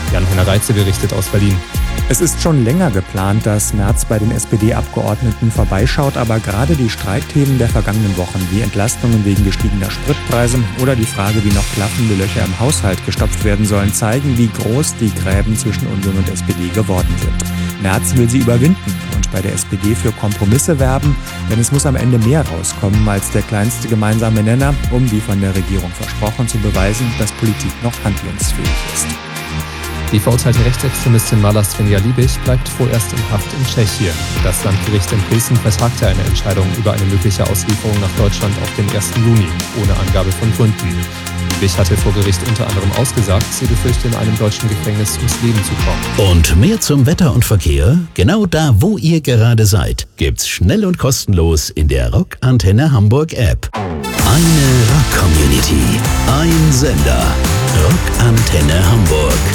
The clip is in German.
Jan-Henner Reitze berichtet aus Berlin. Es ist schon länger geplant, dass Merz bei den SPD-Abgeordneten vorbeischaut, aber gerade die Streitthemen der vergangenen Wochen, wie Entlastungen wegen gestiegener Spritpreise oder die Frage, wie noch klaffende Löcher im Haushalt gestopft werden sollen, zeigen, wie groß die Gräben zwischen Union und SPD geworden sind. Merz will sie überwinden und bei der SPD für Kompromisse werben, denn es muss am Ende mehr rauskommen als der kleinste gemeinsame Nenner, um, wie von der Regierung versprochen, zu beweisen, dass Politik noch handlungsfähig ist. Die verurteilte Rechtsextremistin Mala Svenja-Liebig bleibt vorerst in Haft in Tschechien. Das Landgericht in Pilsen vertagte eine Entscheidung über eine mögliche Auslieferung nach Deutschland auf den 1. Juni, ohne Angabe von Gründen. Liebig hatte vor Gericht unter anderem ausgesagt, sie befürchte in einem deutschen Gefängnis ums Leben zu kommen. Und mehr zum Wetter und Verkehr? Genau da, wo ihr gerade seid, gibt's schnell und kostenlos in der Rock Antenne Hamburg App. Eine Rock-Community, ein Sender. Rock Antenne Hamburg.